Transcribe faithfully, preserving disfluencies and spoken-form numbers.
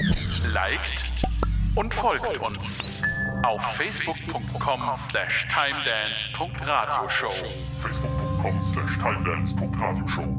Liked und folgt uns auf facebook.com slash timedance.radioshow. facebook.com slash timedance.radioshow